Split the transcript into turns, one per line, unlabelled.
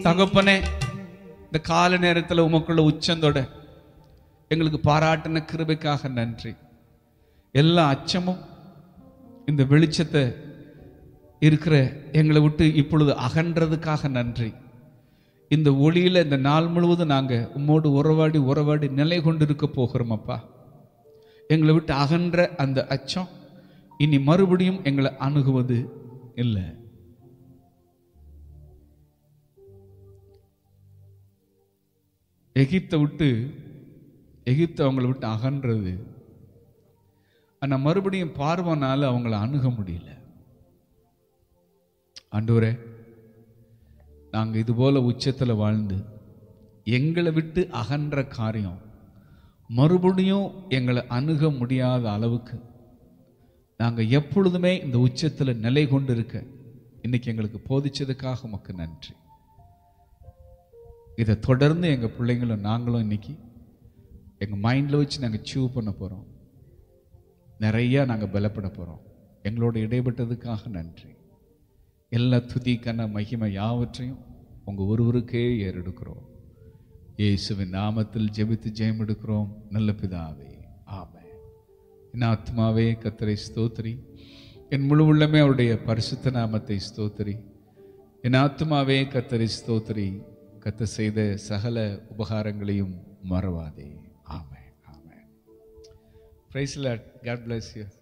தகப்பனே, இந்த கால நேரத்தில் உமக்குள்ள உச்சந்தோட எங்களுக்கு பாராட்டின கிருபைக்காக நன்றி. எல்லா அச்சமும் இந்த வெளிச்சத்தை இருக்கிற எங்களை விட்டு இப்பொழுது அகன்றதுக்காக நன்றி. இந்த ஒளியில இந்த நாள் முழுவதும் நாங்க உம்மோடு உறவாடி நிலை கொண்டிருக்க போகிறோம் அப்பா. எங்களை விட்டு அகன்ற அந்த அச்சம் இனி மறுபடியும் எங்களை அணுகுவது இல்லை. எகிப்தை அவங்களை விட்டு அகன்றது, ஆனா மறுபடியும் பார்வனால அவங்கள அணுக முடியல. ஆண்டவரே, நாங்க இது போல உச்சத்துல வாழ்ந்து எங்களை விட்டு அகன்ற காரியம் மறுபடியும் எங்களை அணுக முடியாத அளவுக்கு நாங்க எப்பொழுதுமே இந்த உச்சத்துல நிலை கொண்டு இருக்க இன்னைக்கு எங்களுக்கு போதிச்சதுக்காக உமக்கு நன்றி. இதை தொடர்ந்து எங்க பிள்ளைங்களும் நாங்களும் இன்னைக்கு எங்க மைண்ட்ல வச்சு நாங்க சீவ் பண்ண போறோம். நிறைய நாங்க பலப்பட போறோம். எங்களோட இடைப்பட்டதுக்காக நன்றி. எல்லா துதி கன மகிமை யாவற்றையும் உங்க ஒருவருக்கே ஏறெடுக்கிறோம். இயேசுவின் நாமத்தில் ஜெபித்து ஜெயம் எடுக்கிறோம் நல்ல பிதாவே, ஆமென். என் ஆத்மாவே கர்த்தரை ஸ்தோத்திரி, என் முழு உள்ளமே அவருடைய பரிசுத்த நாமத்தை ஸ்தோத்திரி. என் ஆத்மாவே கர்த்தரை ஸ்தோத்திரி, கர்த்தர் செய்த சகல உபகாரங்களையும் மறவாதே. ஆமென், ஆமென். Praise the Lord. God bless you.